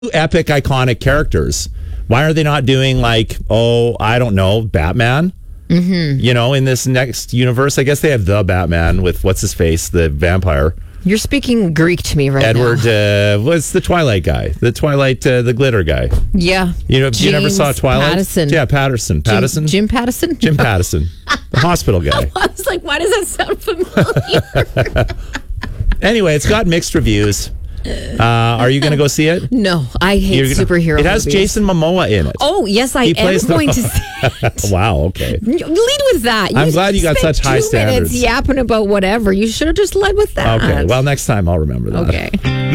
epic, iconic characters. Why are they not doing like, I don't know, Batman? Mm-hmm. You know, in this next universe, I guess they have the Batman with what's his face, the vampire. You're speaking Greek to me right Edward, now. what's the Twilight guy? The Twilight, the glitter guy. Yeah. You never saw Twilight? Patterson. Yeah, Patterson. Jim Patterson? Jim Patterson. The hospital guy. I was like, why does that sound familiar? Anyway, it's got mixed reviews. Are you going to go see it? No, I hate superhero It has movies. Jason Momoa in it. Oh, yes, I am going to see it. Wow, okay. Lead with that. I'm glad you got spent such high 2 minutes standards. yapping about whatever. You should have just led with that. Okay, well, next time I'll remember that. Okay.